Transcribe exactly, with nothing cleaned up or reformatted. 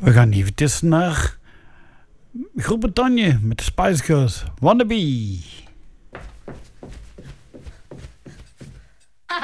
We gaan eventjes naar Groot-Brittannië met de Spice Girls. Wannabe.